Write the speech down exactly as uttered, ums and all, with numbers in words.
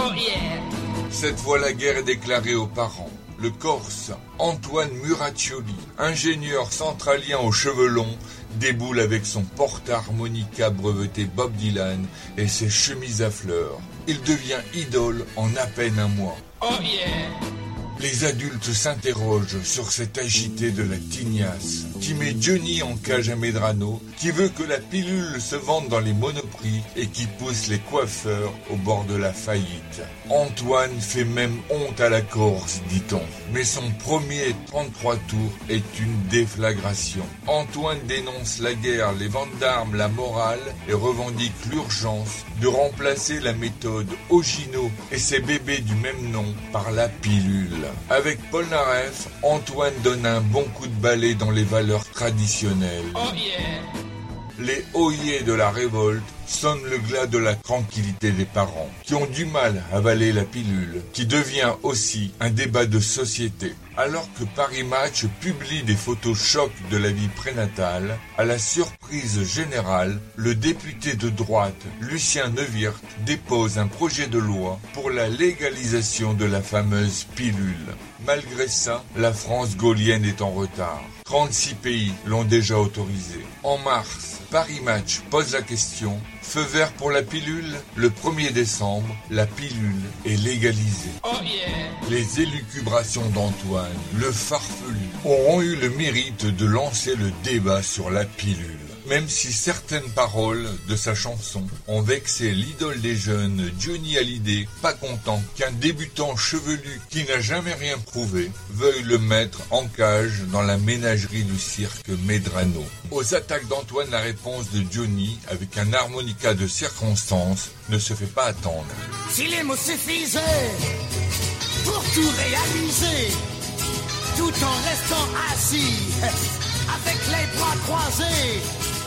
Oh yeah. Cette fois, la guerre est déclarée aux parents. Le Corse, Antoine Muraccioli, ingénieur centralien aux cheveux longs, déboule avec son porte-harmonica breveté Bob Dylan et ses chemises à fleurs. Il devient idole en à peine un mois. Oh yeah. Les adultes s'interrogent sur cet agité de la tignasse qui met Johnny en cage à Medrano, qui veut que la pilule se vende dans les monoprix et qui pousse les coiffeurs au bord de la faillite. Antoine fait même honte à la Corse, dit-on. Mais son premier trente-trois tours est une déflagration. Antoine dénonce la guerre, les ventes d'armes, la morale et revendique l'urgence de remplacer la méthode Ogino et ses bébés du même nom par la pilule. Avec Paul Naref, Antoine donne un bon coup de balai dans les valeurs traditionnelles. Oh yeah. Les oyers de la révolte sonnent le glas de la tranquillité des parents, qui ont du mal à avaler la pilule, qui devient aussi un débat de société. Alors que Paris Match publie des photos chocs de la vie prénatale, à la surprise générale, le député de droite, Lucien Neuwirth, dépose un projet de loi pour la légalisation de la fameuse pilule. Malgré ça, la France gaulienne est en retard. trente-six pays l'ont déjà autorisé. En mars, Paris Match pose la question. Feu vert pour la pilule. Le premier décembre, la pilule est légalisée. Oh yeah. Les élucubrations d'Antoine, le farfelu, auront eu le mérite de lancer le débat sur la pilule. Même si certaines paroles de sa chanson ont vexé l'idole des jeunes Johnny Hallyday, pas content qu'un débutant chevelu qui n'a jamais rien prouvé veuille le mettre en cage dans la ménagerie du cirque Medrano. Aux attaques d'Antoine, la réponse de Johnny, avec un harmonica de circonstance, ne se fait pas attendre. Si les mots suffisaient pour tout réaliser, tout en restant assis, avec les bras croisés,